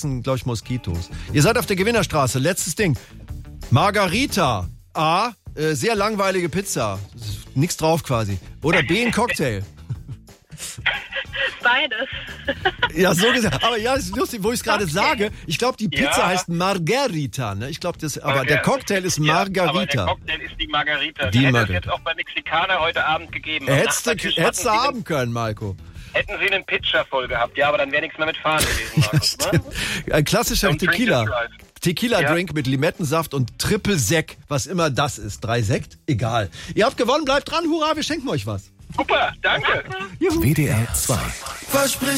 fressen, glaube ich, Moskitos. Ihr seid auf der Gewinnerstraße. Letztes Ding. Margarita. A, sehr langweilige Pizza. Nix drauf quasi. Oder B, ein Cocktail. Beides. Ja, so gesagt. Aber ja, es ist lustig, wo ich es gerade sage. Ich glaube, die Pizza Ja. heißt Margarita. Ne? Ich glaube, aber der Cocktail ist Margarita. Ja, aber der Cocktail ist die Margarita. Die Die hätte es Margarita. jetzt auch bei Mexikaner heute Abend gegeben. Am Hättest Nachbartisch du hatten haben können, Marco. Hätten sie einen Pitcher voll gehabt. Ja, aber dann wäre nichts mehr mit Fahren gewesen, Markus. Ne? Ein klassischer Don't drink Tequila. and drive. Tequila-Drink mit Limettensaft und Triple Sec, was immer das ist. 3 Sekt? Egal. Ihr habt gewonnen, bleibt dran, hurra, wir schenken euch was. Super, danke. WDR 2.